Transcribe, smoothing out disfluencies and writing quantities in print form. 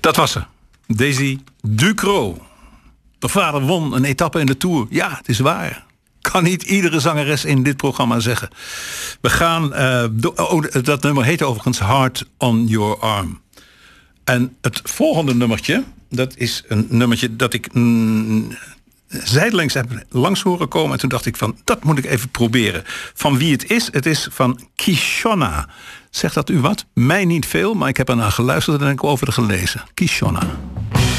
Dat was ze. Daisy Ducrot. De vader won een etappe in de Tour. Ja, het is waar. Kan niet iedere zangeres in dit programma zeggen. We gaan... dat nummer heet overigens Heart on Your Arm. En het volgende nummertje... dat is een nummertje dat ik... zijdelings heb langs horen komen. En toen dacht ik van, dat moet ik even proberen. Van wie het is? Het is van Kishonna. Zegt dat u wat? Mij niet veel, maar ik heb ernaar geluisterd en ik heb over gelezen. Kishonna.